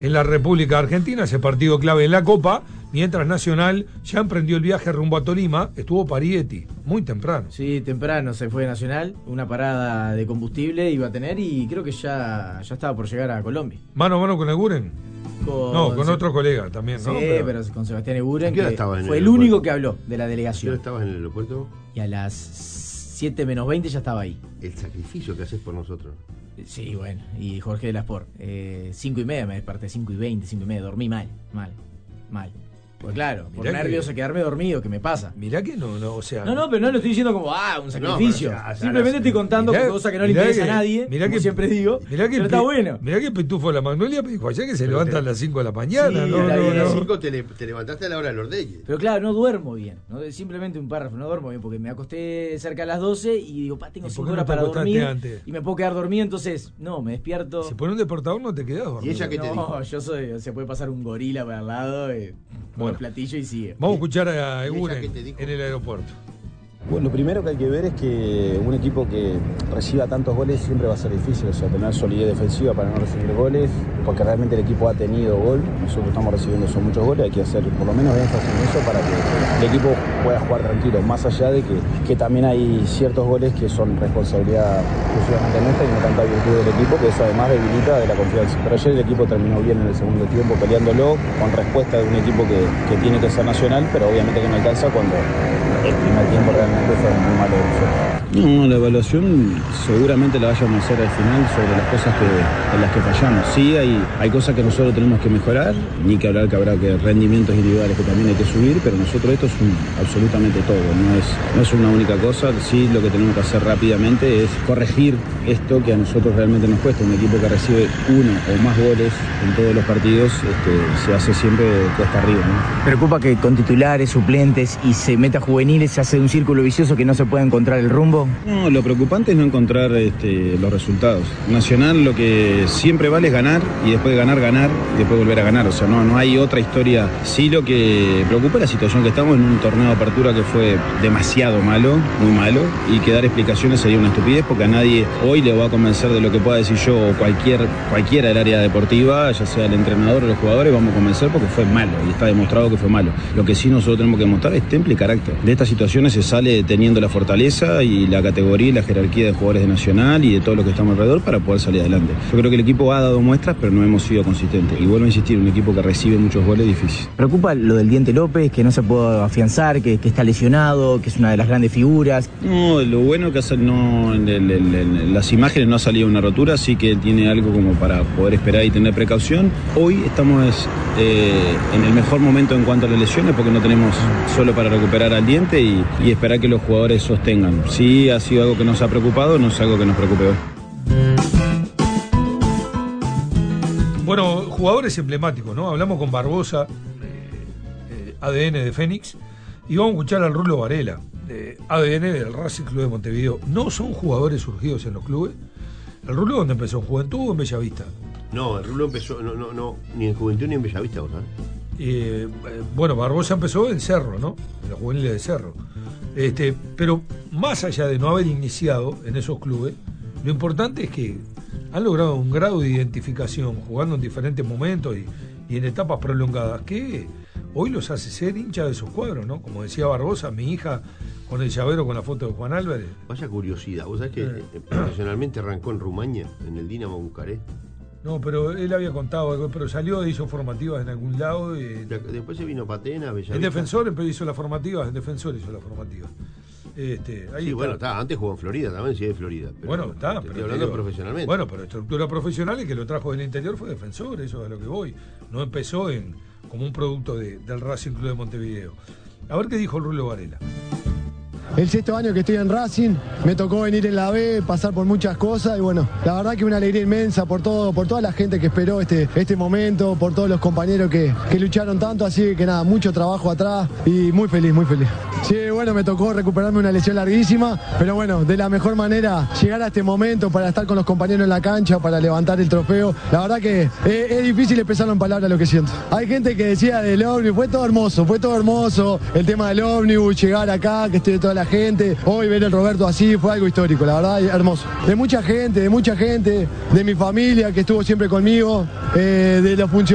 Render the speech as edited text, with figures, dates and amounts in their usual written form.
en la República Argentina, ese partido clave en la Copa, mientras Nacional ya emprendió el viaje rumbo a Tolima. Estuvo Parietti, muy temprano. Sí, temprano se fue Nacional, una parada de combustible iba a tener y creo que ya estaba por llegar a Colombia. ¿Mano a mano con Eguren? Con otro colega también, ¿no? Sí, pero con Sebastián Eguren, que fue el único que habló de la delegación. ¿Qué hora estabas en el aeropuerto? Y a las 7 menos 20 ya estaba ahí. El sacrificio que haces por nosotros. Sí, bueno, y Jorge de la Sport. 5:30 me desperté, 5:20, 5:30, dormí mal. Pues claro, por nervios de quedarme dormido, ¿qué me pasa? Mirá que no, o sea... No, pero no lo estoy diciendo como, un sacrificio. Simplemente estoy contando cosas que no le interesa a nadie, como siempre digo, pero está bueno. Mirá que Pitufo de la Magnolia me dijo ayer que se levanta a las 5 de la mañana. Sí, a las 5 te levantaste a la hora de los Ordeñes. Pero claro, no duermo bien, ¿no? Simplemente un párrafo, no duermo bien, porque me acosté cerca a las 12 y digo, tengo 5 horas para dormir y me puedo quedar dormido, entonces, no, me despierto. Si pones un despertador no te quedas dormido. ¿Y ella qué te dijo? No, yo soy, se puede pasar un gorila para al lado, con el platillo y sigue. Vamos a escuchar a Eguren en el aeropuerto. Bueno, lo primero que hay que ver es que un equipo que reciba tantos goles siempre va a ser difícil, o sea, tener solidez defensiva para no recibir goles, porque realmente el equipo ha tenido gol, nosotros estamos recibiendo son muchos goles, hay que hacer por lo menos énfasis en eso para que el equipo pueda jugar tranquilo, más allá de que también hay ciertos goles que son responsabilidad exclusivamente nuestra y no tanta virtud del equipo, que eso además debilita de la confianza. Pero ayer el equipo terminó bien en el segundo tiempo, peleándolo con respuesta de un equipo que tiene que ser nacional, pero obviamente que no alcanza cuando el primer tiempo realmente fue muy malo de nosotros. No, la evaluación seguramente la vayamos a hacer al final sobre las cosas en las que fallamos. Sí, hay cosas que nosotros tenemos que mejorar, ni que hablar que habrá que rendimientos individuales que también hay que subir, pero nosotros esto es absolutamente todo, no es una única cosa. Sí, lo que tenemos que hacer rápidamente es corregir esto que a nosotros realmente nos cuesta. Un equipo que recibe uno o más goles en todos los partidos se hace siempre cuesta arriba, ¿no? ¿Preocupa que con titulares, suplentes y se meta juveniles se hace un círculo vicioso que no se puede encontrar el rumbo? No, lo preocupante es no encontrar los resultados. Nacional lo que siempre vale es ganar y después de ganar y después volver a ganar. O sea, no hay otra historia. Sí, lo que preocupa es la situación que estamos en un torneo de apertura que fue demasiado malo, muy malo, y que dar explicaciones sería una estupidez porque a nadie hoy le va a convencer de lo que pueda decir yo o cualquiera del área deportiva, ya sea el entrenador o los jugadores, vamos a convencer porque fue malo y está demostrado que fue malo. Lo que sí nosotros tenemos que demostrar es temple y carácter. De estas situaciones se sale teniendo la fortaleza y la categoría y la jerarquía de jugadores de Nacional y de todo lo que estamos alrededor para poder salir adelante. Yo creo que el equipo ha dado muestras, pero no hemos sido consistentes. Y vuelvo a insistir, un equipo que recibe muchos goles es difícil. ¿Preocupa lo del Diente López, que no se puede afianzar, que está lesionado, que es una de las grandes figuras? No, lo bueno que las imágenes no ha salido una rotura, sí que tiene algo como para poder esperar y tener precaución. Hoy estamos en el mejor momento en cuanto a las lesiones porque no tenemos solo para recuperar al Diente y esperar que los jugadores sostengan. Sí ha sido algo que nos ha preocupado, no es algo que nos preocupe hoy. Bueno, jugadores emblemáticos, ¿no? Hablamos con Barbosa, ADN de Fénix, y vamos a escuchar al Rulo Varela, ADN del Racing Club de Montevideo. No son jugadores surgidos en los clubes. ¿El Rulo dónde empezó? ¿En Juventud o en Bellavista? No, el Rulo empezó, no, ni en Juventud ni en Bellavista, ¿vos sabés? Bueno, Barbosa empezó en Cerro, ¿no? En los juveniles de Cerro. Pero más allá de no haber iniciado en esos clubes, lo importante es que han logrado un grado de identificación jugando en diferentes momentos y en etapas prolongadas que hoy los hace ser hinchas de esos cuadros, ¿no? Como decía Barbosa, mi hija con el llavero con la foto de Juan Álvarez. Vaya curiosidad, ¿vos sabés que profesionalmente arrancó en Rumania, en el Dinamo Bucarest? No, pero él había contado, pero salió, hizo formativas en algún lado. Después se vino Patena, Bellavista. En Defensor hizo las formativas, Ahí sí, bueno, antes jugó en Florida también, sí, de Florida. Pero bueno, está. Estoy hablando profesionalmente. Bueno, pero estructura profesional y que lo trajo del interior fue Defensor, eso es a lo que voy. No empezó como un producto del Racing Club de Montevideo. A ver qué dijo el Rulo Varela. El 6º año que estoy en Racing, me tocó venir en la B, pasar por muchas cosas y bueno, la verdad que una alegría inmensa por toda la gente que esperó este momento, por todos los compañeros que lucharon tanto, así que nada, mucho trabajo atrás y muy feliz, muy feliz. Sí, bueno, me tocó recuperarme una lesión larguísima, pero bueno, de la mejor manera llegar a este momento para estar con los compañeros en la cancha, para levantar el trofeo, la verdad que es difícil expresarlo en palabras lo que siento. Hay gente que decía del ómnibus, fue todo hermoso, el tema del ómnibus, llegar acá, que esté toda la gente, hoy ver el Roberto así fue algo histórico, la verdad, hermoso. De mucha gente, de mi familia que estuvo siempre conmigo, de los funcionarios.